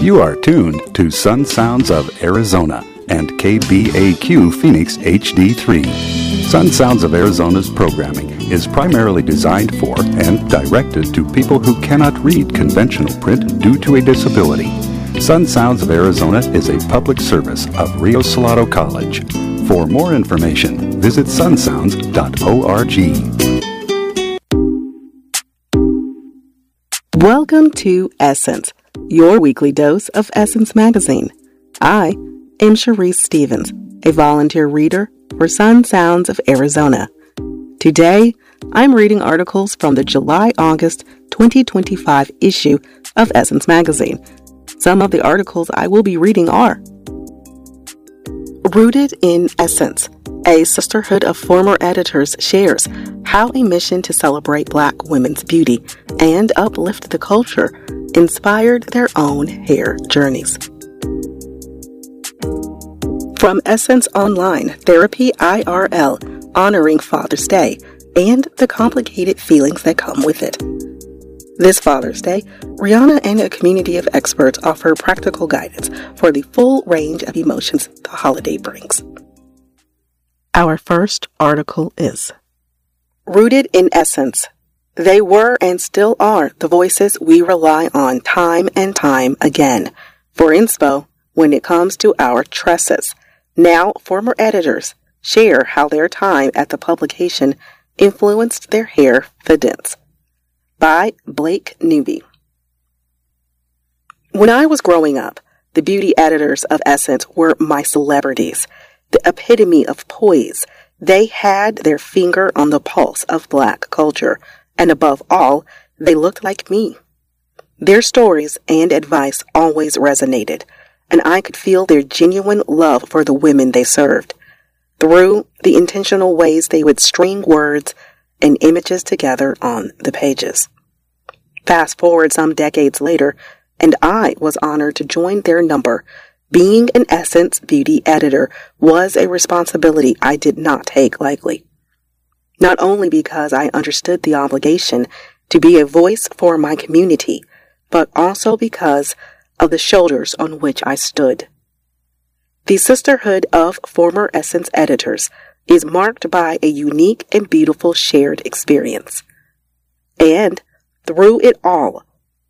You are tuned to Sun Sounds of Arizona and KBAQ Phoenix HD3. Sun Sounds of Arizona's programming is primarily designed for and directed to people who cannot read conventional print due to a disability. Sun Sounds of Arizona is a public service of Rio Salado College. For more information, visit sunsounds.org. Welcome to Essence, your weekly dose of Essence Magazine. I am Sharice Stevens, a volunteer reader for Sun Sounds of Arizona. Today, I'm reading articles from the July-August 2025 issue of Essence Magazine. Some of the articles I will be reading are: Rooted in Essence, a sisterhood of former editors shares how a mission to celebrate Black women's beauty and uplift the culture inspired their own hair journeys. From Essence Online, Therapy IRL, honoring Father's Day and the complicated feelings that come with it. This Father's Day, Rihanna and a community of experts offer practical guidance for the full range of emotions the holiday brings. Our first article is Rooted in Essence. They were and still are the voices we rely on time and time again for inspo when it comes to our tresses. Now, former editors share how their time at the publication influenced their hair fidence. By Blake Newby. When I was growing up, the beauty editors of Essence were my celebrities, the epitome of poise. They had their finger on the pulse of Black culture, and above all, they looked like me. Their stories and advice always resonated, and I could feel their genuine love for the women they served, through the intentional ways they would string words and images together on the pages. Fast forward some decades later, and I was honored to join their number. Being an Essence beauty editor was a responsibility I did not take lightly. Not only because I understood the obligation to be a voice for my community, but also because of the shoulders on which I stood. The sisterhood of former Essence editors is marked by a unique and beautiful shared experience. And through it all,